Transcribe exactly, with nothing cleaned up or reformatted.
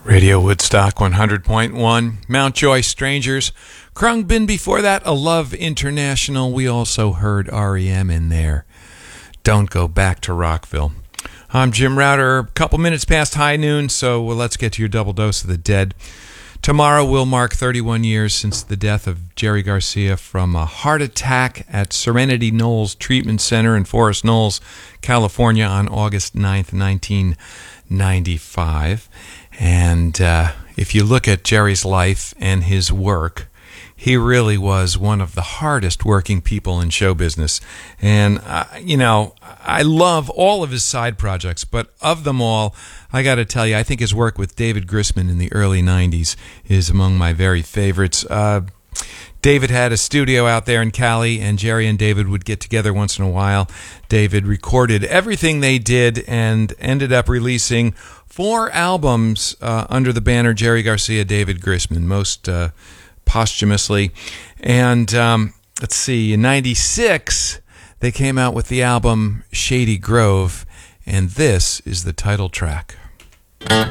Radio Woodstock one hundred point one, Mount Joy Strangers, Krungbin before that, A Love International. We also heard R E M in there. Don't Go Back to Rockville. I'm Jim Router, a couple minutes past high noon, so well, let's get to your double dose of the dead. Tomorrow will mark thirty-one years since the death of Jerry Garcia from a heart attack at Serenity Knolls Treatment Center in Forest Knolls, California on August ninth, nineteen ninety-five. And uh, if you look at Jerry's life and his work, he really was one of the hardest working people in show business. And, uh, you know, I love all of his side projects, but of them all, I got to tell you, I think his work with David Grisman in the early nineties is among my very favorites. Uh, David had a studio out there in Cali, and Jerry and David would get together once in a while. David recorded everything they did and ended up releasing four albums uh, under the banner Jerry Garcia, David Grisman, most uh, posthumously. And um, let's see, in ninety-six, they came out with the album Shady Grove, and this is the title track.